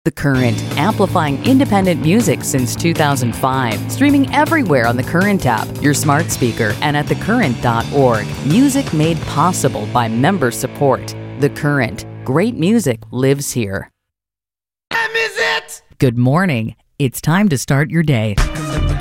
The Current, amplifying independent music since 2005. Streaming everywhere on the Current app, your smart speaker, and at thecurrent.org. Music made possible by member support. The Current. Great music lives here. Is it? Good morning. It's time to start your day.